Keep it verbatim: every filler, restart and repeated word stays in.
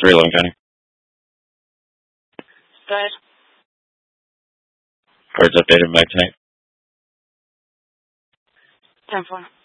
three Logan County. Go ahead. Cards updated back tonight. ten four.